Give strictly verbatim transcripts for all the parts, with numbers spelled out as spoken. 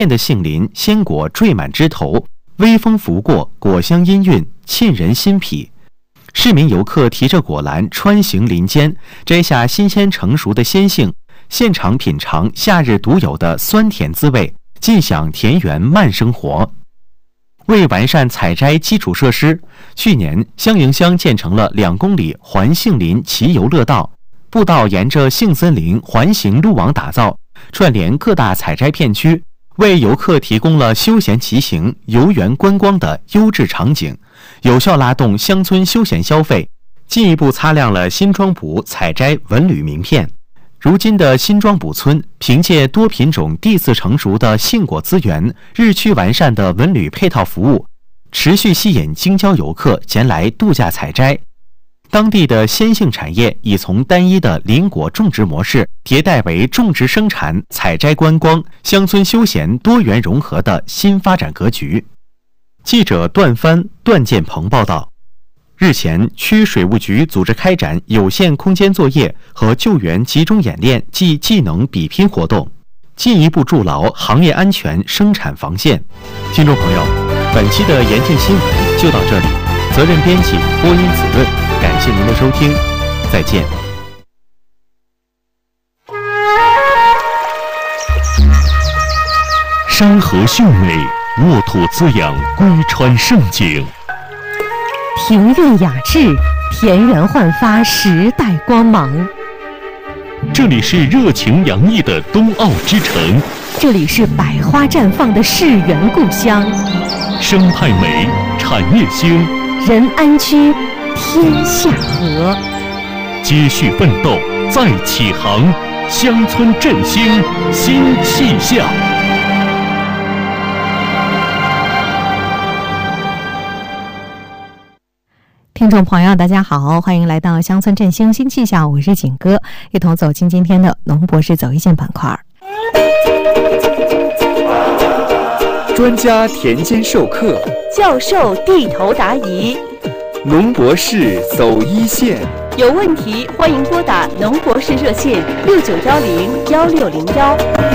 面的杏林，鲜果缀满枝头，微风拂过，果香氤氲，沁人心脾。市民游客提着果篮穿行林间，摘下新鲜成熟的鲜杏，现场品尝夏日独有的酸甜滋味，尽享田园慢生活。为完善采摘基础设施，去年香营乡建成了两公里环杏林骑游乐道，步道沿着杏森林环形路网打造，串联各大采摘片区，为游客提供了休闲骑行、游园观光的优质场景，有效拉动乡村休闲消费，进一步擦亮了新庄埔采摘文旅名片。如今的新庄埔村，凭借多品种地次成熟的杏果资源，日趋完善的文旅配套服务，持续吸引京郊游客前来度假采摘。当地的鲜杏产业已从单一的林果种植模式迭代为种植生产、采摘观光、乡村休闲多元融合的新发展格局。记者段帆、段建鹏报道。日前，区水务局组织开展有限空间作业和救援集中演练暨技能比拼活动，进一步筑牢行业安全生产防线。听众朋友，本期的延庆新闻就到这里，责任编辑播音子润，感谢您的收听，再见。 山河秀美，沃土滋养，归川盛景。 庭院雅致，田园焕发时代光芒。 这里是热情洋溢的冬奥之城， 这里是百花绽放的世园故乡。 生态美，产业兴， 人安居，天下和。 接续奋斗，再起航，乡村振兴新气象。 听众朋友大家好，欢迎来到乡村振兴新气象，我是景哥，一同走进今天的农博士走一线板块。 专家田间授课， 教授地头答疑， 农博士走一线。 有问题欢迎拨打农博士热线六九幺零幺六零幺。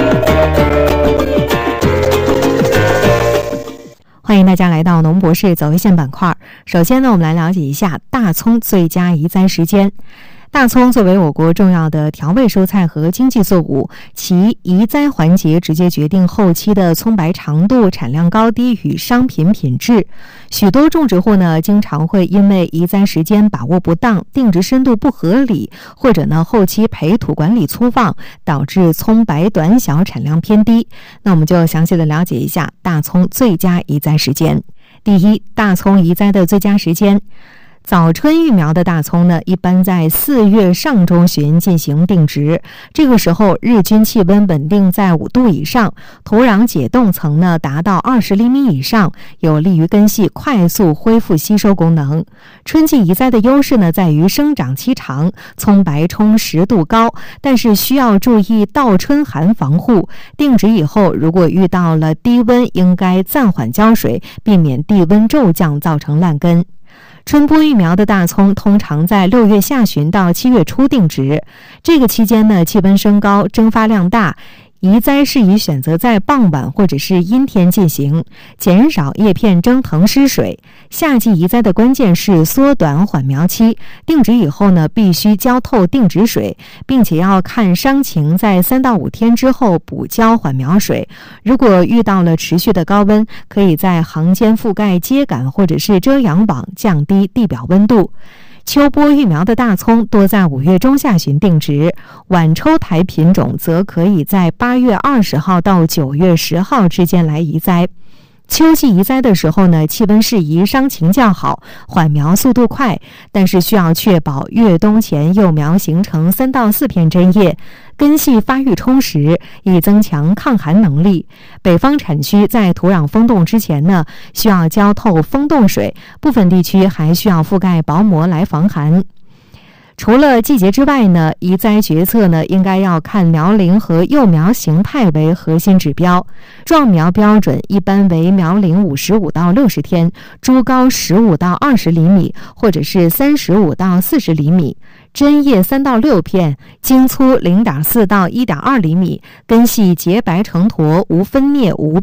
欢迎大家来到农博士走一线板块。首先呢，我们来了解一下大葱最佳移栽时间。大葱作为我国重要的调味蔬菜和经济作物，其移栽环节直接决定后期的葱白长度、产量高低与商品品质。许多种植户呢，经常会因为移栽时间把握不当、定植深度不合理，或者呢后期培土管理粗放，导致葱白短小、产量偏低。那我们就详细的了解一下大葱最佳移栽时间。第一，大葱移栽的最佳时间。早春育苗的大葱呢，一般在四月上中旬进行定植。这个时候日均气温稳定在五度以上，土壤解冻层呢达到二十厘米以上，有利于根系快速恢复吸收功能。春季移栽的优势呢，在于生长期长，葱白充实度高，但是需要注意倒春寒防护。定植以后，如果遇到了低温，应该暂缓浇水，避免地温骤降造成烂根。春播育苗的大葱通常在六月下旬到七月初定植，这个期间呢，气温升高，蒸发量大，移栽适宜选择在傍晚或者是阴天进行，减少叶片蒸腾失水。夏季移栽的关键是缩短缓苗期，定植以后呢，必须浇透定植水，并且要看伤情，在三到五天之后补浇缓苗水。如果遇到了持续的高温，可以在行间覆盖秸秆或者是遮阳网，降低地表温度。秋播育苗的大葱多在五月中下旬定植，晚抽台品种则可以在八月二十号到九月十号之间来移栽。秋季移栽的时候呢，气温适宜，伤情较好，缓苗速度快，但是需要确保越冬前幼苗形成三到四片针叶，根系发育充实，以增强抗寒能力。北方产区在土壤封冻之前呢，需要浇透封冻水，部分地区还需要覆盖薄膜来防寒。除了季节之外呢，移栽决策呢，应该要看苗龄和幼苗形态为核心指标。壮苗标准一般为苗龄五十五到六十天，株高十五到二十厘米，或者是三十五到四十厘米，针叶三到六片，茎粗零点四到一点二厘米，根系洁白成坨，无分裂无